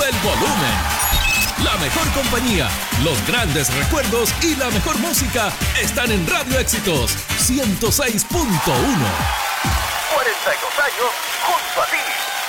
Sube el volumen. La mejor compañía, los grandes recuerdos y la mejor música están en Radio Éxitos 106.1. 42 años junto a ti.